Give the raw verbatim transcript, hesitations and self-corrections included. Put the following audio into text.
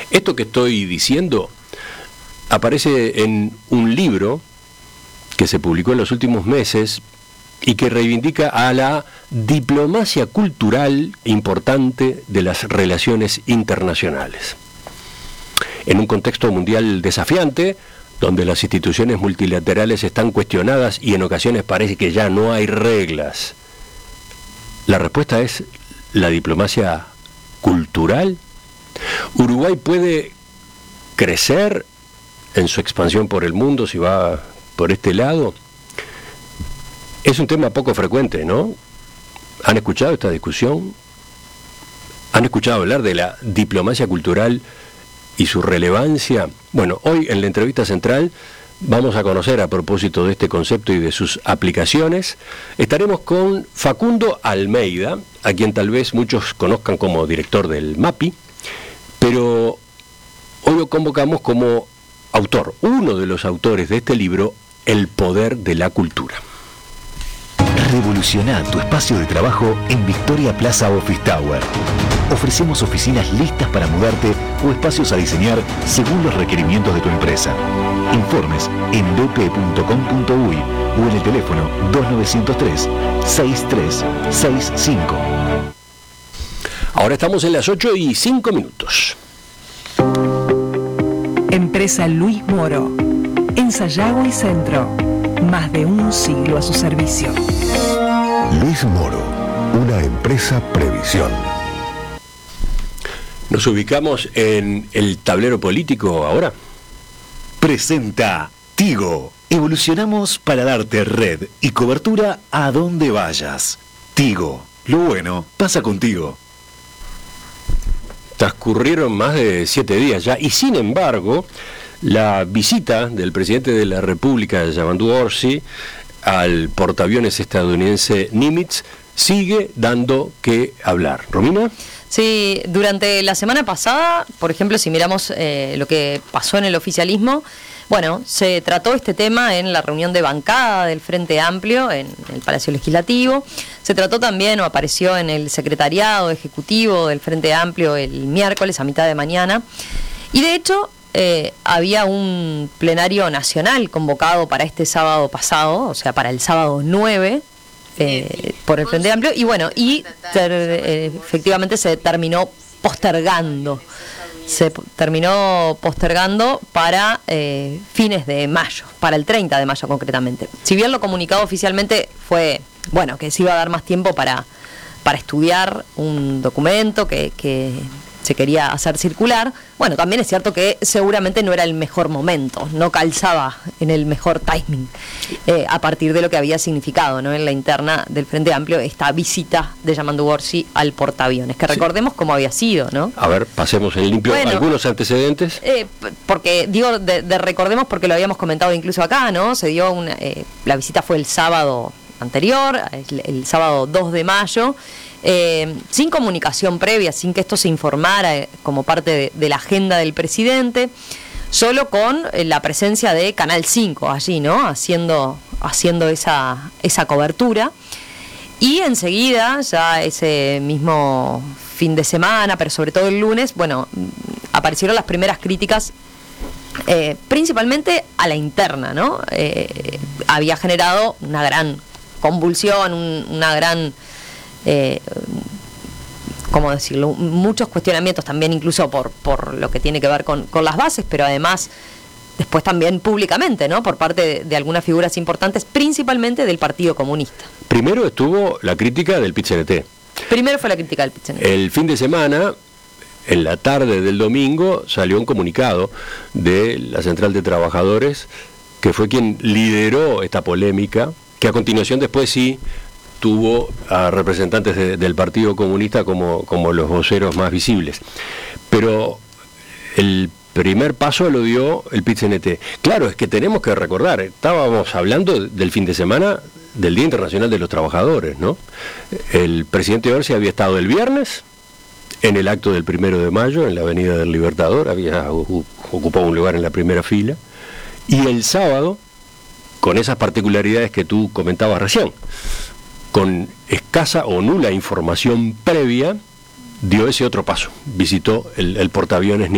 Esto que estoy diciendo aparece en un libro que se publicó en los últimos meses y que reivindica a la diplomacia cultural importante de las relaciones internacionales. En un contexto mundial desafiante, donde las instituciones multilaterales están cuestionadas y en ocasiones parece que ya no hay reglas, la respuesta es la diplomacia cultural. Uruguay puede crecer en su expansión por el mundo si va por este lado. Es un tema poco frecuente, ¿no? ¿Han escuchado esta discusión? ¿Han escuchado hablar de la diplomacia cultural y su relevancia? Bueno, hoy en la entrevista central vamos a conocer, a propósito de este concepto y de sus aplicaciones, estaremos con Facundo Almeida, a quien tal vez muchos conozcan como director del MAPI, pero hoy lo convocamos como autor, uno de los autores de este libro, El poder de la cultura. Revoluciona tu espacio de trabajo en Victoria Plaza Office Tower. Ofrecemos oficinas listas para mudarte o espacios a diseñar según los requerimientos de tu empresa. Informes en b p punto com punto u y o en el teléfono dos nueve cero tres, seis tres seis cinco. Ahora estamos en las ocho y cinco minutos. Empresa Luis Moro, en Sayago y Centro, más de un siglo a su servicio. Luis Moro, una empresa Previsión. Nos ubicamos en el tablero político ahora. Presenta Tigo. Evolucionamos para darte red y cobertura a donde vayas. Tigo, lo bueno pasa contigo. Transcurrieron más de siete días ya, y sin embargo, la visita del presidente de la República, Yamandu Orsi, al portaaviones estadounidense Nimitz sigue dando que hablar. ¿Romina? Sí, durante la semana pasada, por ejemplo, si miramos eh, lo que pasó en el oficialismo, bueno, se trató este tema en la reunión de bancada del Frente Amplio en el Palacio Legislativo. Se trató también o apareció en el secretariado ejecutivo del Frente Amplio el miércoles a mitad de mañana. Y de hecho, eh, había un plenario nacional convocado para este sábado pasado, o sea, para el sábado nueve, eh, por el Frente Amplio. Y bueno, y ter, eh, efectivamente se terminó postergando. Se terminó postergando para eh, fines de mayo, para el treinta de mayo concretamente. Si bien lo comunicado oficialmente fue, bueno, que se iba a dar más tiempo para, para estudiar un documento que, que se quería hacer circular, bueno, también es cierto que seguramente no era el mejor momento, no calzaba en el mejor timing, eh, a partir de lo que había significado, ¿no?, en la interna del Frente Amplio esta visita de Yamandu Orsi al portaaviones, que recordemos sí. cómo había sido, ¿no? A ver, pasemos en limpio bueno, algunos antecedentes. Eh, porque, digo, de, de recordemos porque lo habíamos comentado incluso acá, ¿no? Se dio una, eh, la visita fue el sábado anterior, el, el sábado dos de mayo, Eh, sin comunicación previa, sin que esto se informara eh, como parte de, de la agenda del presidente, solo con eh, la presencia de Canal cinco allí, ¿no? Haciendo, haciendo esa, esa cobertura. Y enseguida, ya ese mismo fin de semana, pero sobre todo el lunes, bueno, aparecieron las primeras críticas, eh, principalmente a la interna, ¿no? Eh, había generado una gran convulsión, un, una gran... Eh, ¿cómo decirlo? Muchos cuestionamientos también, incluso por, por lo que tiene que ver con, con las bases, pero además después también públicamente, ¿no?, por parte de, de algunas figuras importantes, principalmente del Partido Comunista. Primero estuvo la crítica del P I T C N T. Primero fue la crítica del P I T C N T. El fin de semana, en la tarde del domingo, salió un comunicado de la Central de Trabajadores, que fue quien lideró esta polémica, que a continuación después sí tuvo a representantes de, del Partido Comunista como, como los voceros más visibles. Pero el primer paso lo dio el P I T C N T. Claro, es que tenemos que recordar, estábamos hablando del fin de semana del Día Internacional de los Trabajadores, ¿no? El presidente Orsi había estado el viernes en el acto del primero de mayo en la Avenida del Libertador, había ocupado un lugar en la primera fila, y el sábado, con esas particularidades que tú comentabas recién, con escasa o nula información previa, dio ese otro paso. Visitó el, el portaaviones